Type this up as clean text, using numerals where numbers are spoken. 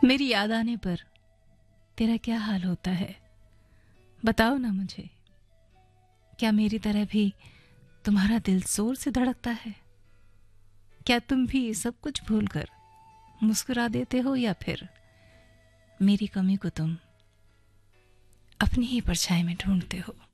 मेरी याद आने पर तेरा क्या हाल होता है, बताओ ना मुझे। क्या मेरी तरह भी तुम्हारा दिल जोर से धड़कता है? क्या तुम भी सब कुछ भूलकर मुस्कुरा देते हो, या फिर मेरी कमी को तुम अपनी ही परछाई में ढूंढते हो?